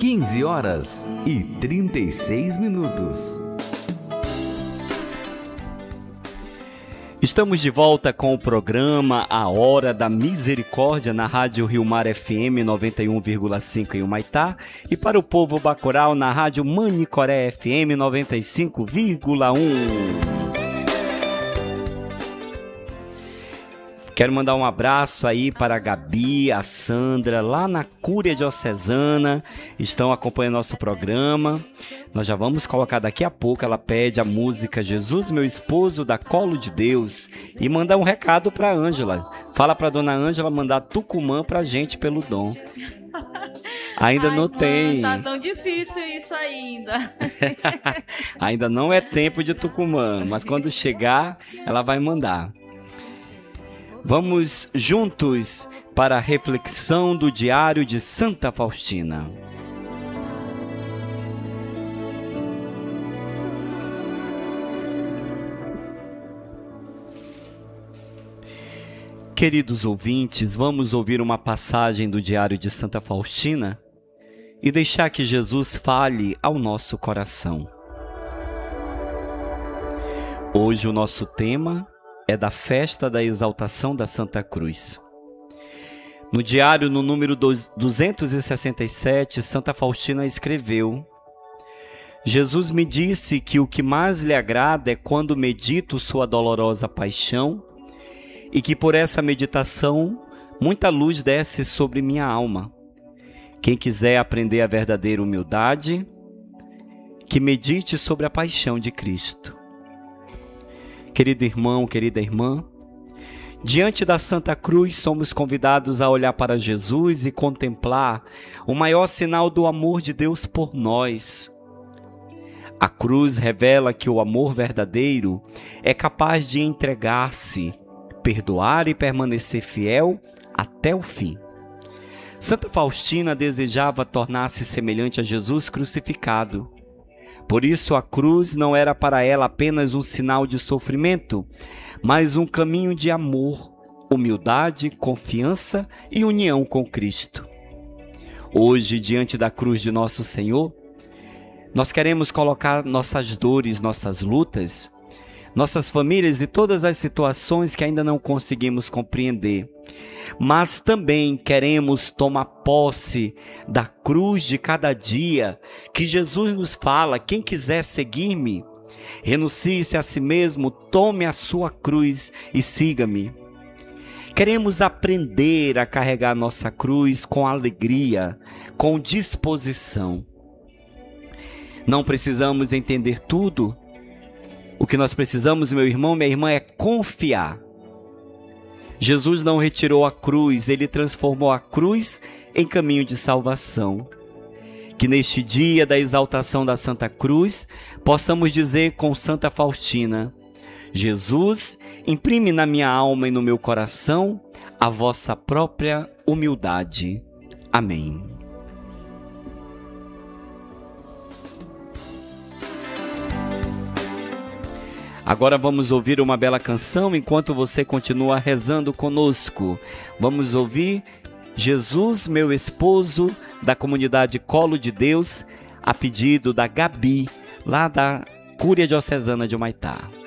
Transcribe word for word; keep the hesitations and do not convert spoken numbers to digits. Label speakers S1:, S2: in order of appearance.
S1: quinze horas e trinta e seis minutos.
S2: Estamos de volta com o programa A Hora da Misericórdia na Rádio Rio Mar F M noventa e um vírgula cinco em Humaitá e para o povo bacoral na Rádio Manicoré F M noventa e cinco vírgula um. Quero mandar um abraço aí para a Gabi, a Sandra, lá na Cúria Diocesana, estão acompanhando nosso programa. Nós já vamos colocar daqui a pouco, ela pede a música Jesus, meu esposo, da Colo de Deus, e mandar um recado para a Ângela. Fala para a dona Ângela mandar Tucumã para a gente pelo dom. Ainda
S3: Ai,
S2: não
S3: mãe,
S2: tem.
S3: Tá tão difícil isso ainda.
S2: Ainda não é tempo de Tucumã, mas quando chegar, ela vai mandar. Vamos juntos para a reflexão do Diário de Santa Faustina. Queridos ouvintes, vamos ouvir uma passagem do Diário de Santa Faustina e deixar que Jesus fale ao nosso coração. Hoje o nosso tema é da festa da exaltação da Santa Cruz. No diário, no número duzentos e sessenta e sete, Santa Faustina escreveu: Jesus me disse que o que mais lhe agrada é quando medito sua dolorosa paixão e que por essa meditação muita luz desce sobre minha alma. Quem quiser aprender a verdadeira humildade, que medite sobre a paixão de Cristo. Querido irmão, querida irmã, diante da Santa Cruz somos convidados a olhar para Jesus e contemplar o maior sinal do amor de Deus por nós. A cruz revela que o amor verdadeiro é capaz de entregar-se, perdoar e permanecer fiel até o fim. Santa Faustina desejava tornar-se semelhante a Jesus crucificado. Por isso a cruz não era para ela apenas um sinal de sofrimento, mas um caminho de amor, humildade, confiança e união com Cristo. Hoje, diante da cruz de nosso Senhor, nós queremos colocar nossas dores, nossas lutas, nossas famílias e todas as situações que ainda não conseguimos compreender. Mas também queremos tomar posse da cruz de cada dia, que Jesus nos fala: quem quiser seguir-me, renuncie-se a si mesmo, tome a sua cruz e siga-me. Queremos aprender a carregar nossa cruz com alegria, com disposição. Não precisamos entender tudo. O que nós precisamos, meu irmão, minha irmã, é confiar. Jesus não retirou a cruz, ele transformou a cruz em caminho de salvação. Que neste dia da exaltação da Santa Cruz, possamos dizer com Santa Faustina: Jesus, imprime na minha alma e no meu coração a vossa própria humildade. Amém. Agora vamos ouvir uma bela canção enquanto você continua rezando conosco. Vamos ouvir Jesus, meu esposo, da comunidade Colo de Deus, a pedido da Gabi, lá da Cúria Diocesana de Humaitá.